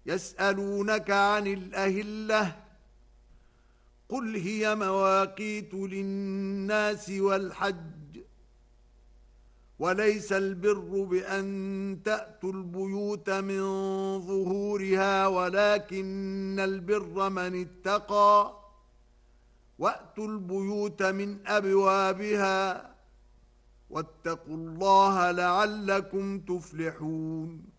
يسألونك عن الأهلة قل هي مواقيت للناس والحج وليس البر بأن تأتوا البيوت من ظهورها ولكن البر من اتقى وأتوا البيوت من أبوابها واتقوا الله لعلكم تفلحون